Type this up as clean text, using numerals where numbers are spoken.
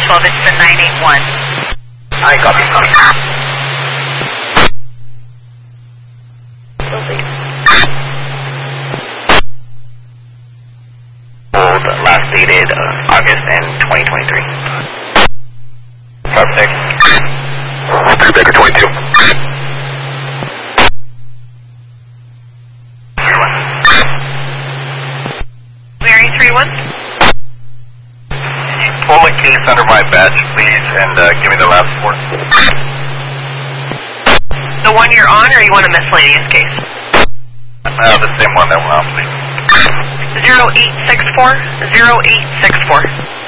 12, it's the 981. I copy. Last dated August and 2023. 5-6. Baker 22. Mary 31. Pull a case under my badge, please, and give me the last four. The one you're on, or you want a miscellaneous case? The same one that went off, please. 0864. 0864.